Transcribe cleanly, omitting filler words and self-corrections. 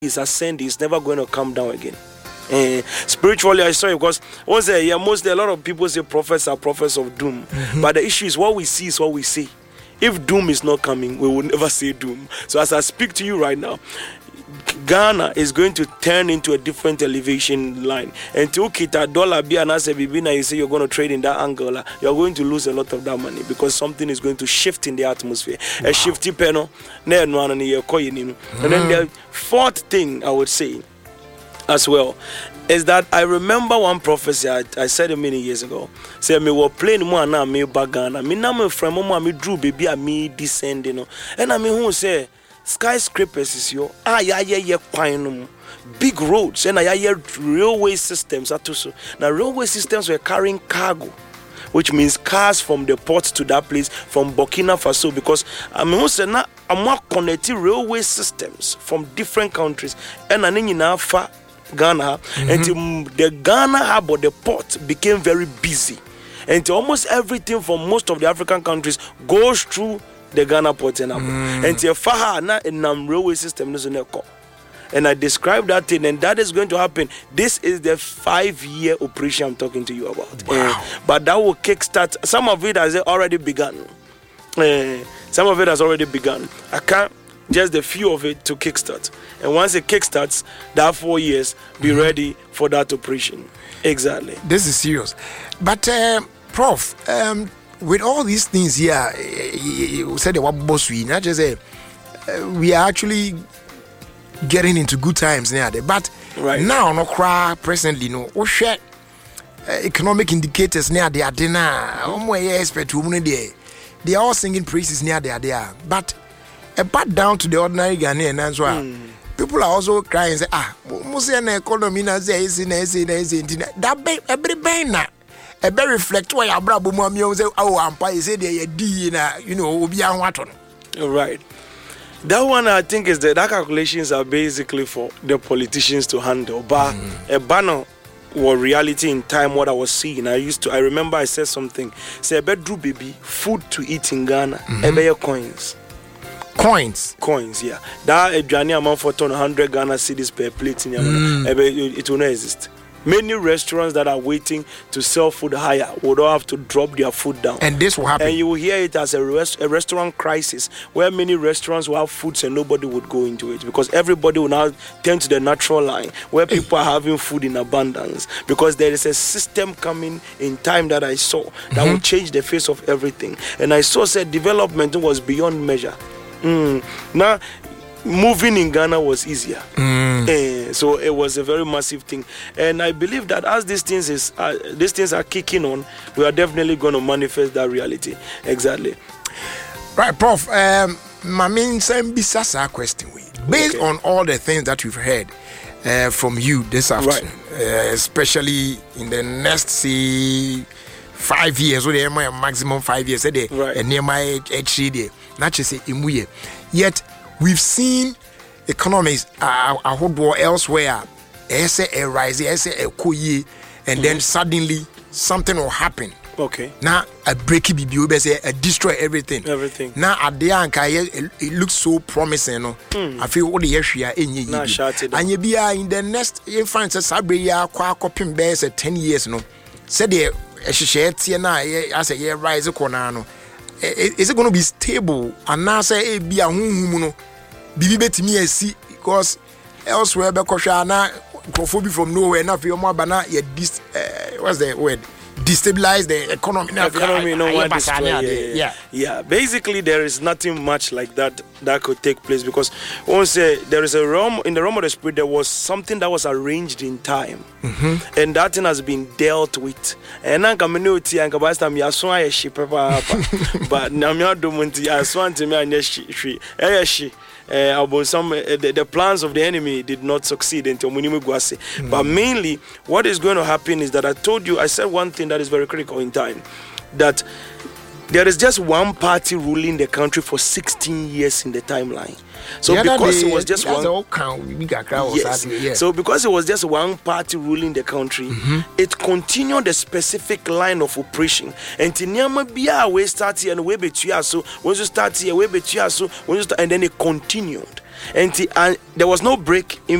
is ascending, it's never going to come down again. Spiritually, I saw it because mostly a lot of people say prophets are prophets of doom. But the issue is what we see is what we see. If doom is not coming, we will never say doom. So as I speak to you right now, Ghana is going to turn into a different elevation line. And to kita dollar be and as a bibina, you say you're going to trade in that angle, you're going to lose a lot of that money because something is going to shift in the atmosphere. Wow. A shifty penno, and then the fourth thing I would say as well is that I remember one prophecy I said it many years ago. Say me were playing more now me bagana. Me na me from me drew baby a me descend, and I mean who say skyscrapers is yo quite big roads and railway systems atuso. Now railway systems were carrying cargo, which means cars from the port to that place from Burkina Faso, because I mean who say na I'm connecting railway systems from different countries and in far Ghana and the Ghana hub or the port became very busy, and almost everything from most of the African countries goes through the Ghana port and the Faha na in railway system and I described that thing, and that is going to happen. This is the 5-year operation I'm talking to you about. Wow. But that will kickstart. Some of it has already begun. Some of it has already begun. I can't just a few of it to kickstart, and once it kickstarts, that 4 years, be ready for that operation. Exactly. This is serious, but Prof, with all these things here, you said the boss we not just say we are actually getting into good times now, but right now no cry presently no share economic indicators near the adena. They are all singing praises near there, but back down to the ordinary Ghanaian as well. People are also crying, say, Musiana economy na say that every banner. A very reflect why Abraham Mommy say, Ampa say they D na Obian Watton. Right. That one I think is that calculations are basically for the politicians to handle. But a banner was reality in time what I was seeing. I remember I said something. Say a bedroom baby, food to eat in Ghana, coins. Coins, yeah. That a journey amount for 100 Ghana cedis per plate in it will not exist. Many restaurants that are waiting to sell food higher would all have to drop their food down. And this will happen. And you will hear it as a restaurant crisis, where many restaurants will have foods and nobody would go into it, because everybody will now turn to the natural line where people are having food in abundance, because there is a system coming in time that I saw that will change the face of everything. And I saw said development was beyond measure. Now, moving in Ghana was easier. So it was a very massive thing. And I believe that as these things are kicking on, we are definitely going to manifest that reality. Exactly. Right, Prof. My main Sasa question. Based on all the things that we've heard from you this afternoon, especially in the next, say, 5 years, or the maximum 5 years, and near my HCD, not just say imuye. Yet we've seen economies elsewhere, a rise, and then suddenly something will happen. Okay. Now a breaky BBO say destroy everything. Now at the anchor it looks so promising. I feel all the years and you be in the next infant Sabria qua copying bears at 10 years. No, said the as a year rise corner. Is it going to be stable? And now say be a humuno. Bibi bet me see because elsewhere Bekoshana Kofobi from nowhere enough your more bana what's the word? Destabilize the economy. Yeah. Basically, there is nothing much like that could take place, because once there is a realm in the realm of the spirit, there was something that was arranged in time, and that thing has been dealt with. And I'm community and Kabastam Yaswa ship, but Namia Dumunti Aswan to me and she. The plans of the enemy did not succeed until Munimu Gwase. But mainly, what is going to happen is that I said one thing that is very critical in time, that there is just one party ruling the country for 16 years in the timeline. So because it was just one, so because it was just one party ruling the country, it continued the specific line of operation. And we start here and we between so when you start here we between so when you start, and then it continued. and there was no break in